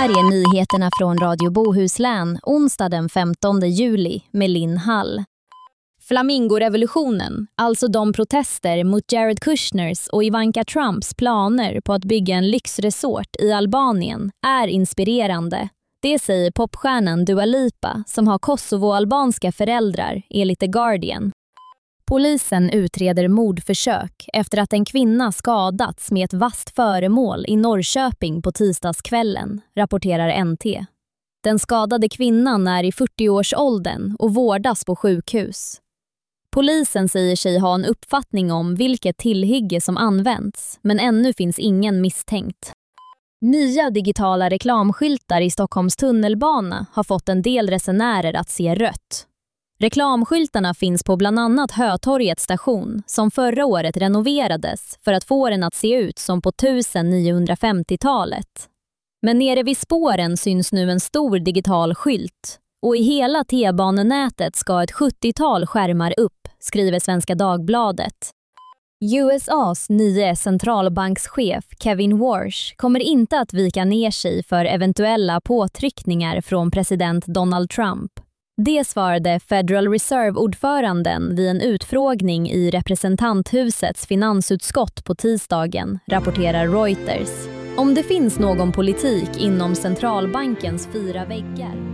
här är nyheterna från Radio Bohuslän onsdag den 15 juli med Linn Hall. Flamingorevolutionen, alltså de protester mot Jared Kushners och Ivanka Trumps planer på att bygga en lyxresort i Albanien, är inspirerande. Det säger popstjärnan Dua Lipa som har kosovoalbanska föräldrar enligt The Guardian. Polisen utreder mordförsök efter att en kvinna skadats med ett vasst föremål i Norrköping på tisdagskvällen, rapporterar NT. Den skadade kvinnan är i 40-årsåldern och vårdas på sjukhus. Polisen säger sig ha en uppfattning om vilket tillhygge som används, men ännu finns ingen misstänkt. Nya digitala reklamskyltar i Stockholms tunnelbana har fått en del resenärer att se rött. Reklamskyltarna finns på bland annat Hötorgets station som förra året renoverades för att få den att se ut som på 1950-talet. Men nere vid spåren syns nu en stor digital skylt och i hela T-banenätet ska ett 70-tal skärmar upp, skriver Svenska Dagbladet. USAs nye centralbankschef Kevin Warsh kommer inte att vika ner sig för eventuella påtryckningar från president Donald Trump. Det svarade Federal Reserve-ordföranden vid en utfrågning i representanthusets finansutskott på tisdagen, rapporterar Reuters. Om det finns någon politik inom centralbankens 4 väggar